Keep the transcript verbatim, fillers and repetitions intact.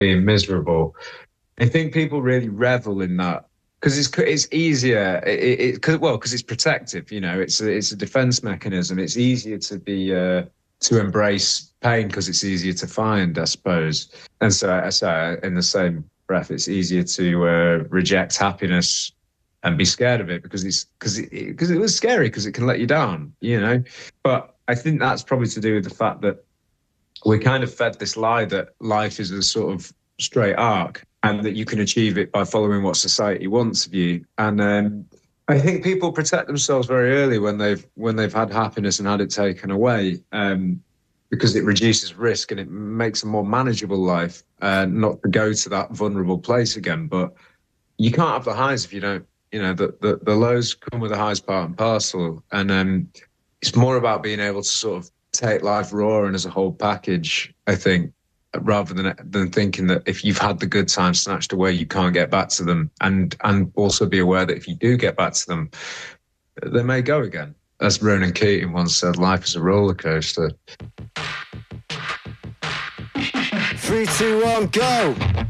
being miserable. I think people really revel in that because it's it's easier. It, it, it cause, well, because it's protective. You know, it's a, it's a defense mechanism. It's easier to be uh, to embrace pain because it's easier to find, I suppose. And so, so in the same breath, it's easier to uh, reject happiness and be scared of it because it's because it because it, it was scary because it can let you down. You know, but I think that's probably to do with the fact that we're kind of fed this lie that life is a sort of straight arc and that you can achieve it by following what society wants of you. And um, I think people protect themselves very early when they've when they've had happiness and had it taken away, um, because it reduces risk and it makes a more manageable life, uh, not to go to that vulnerable place again. But you can't have the highs if you don't, you know, the, the, the lows come with the highs part and parcel. And um, it's more about being able to sort of take life raw and as a whole package, I think, rather than than thinking that if you've had the good times snatched away, you can't get back to them. And and also be aware that if you do get back to them, they may go again. As Ronan Keating once said, life is a roller coaster. Three, two, one, go!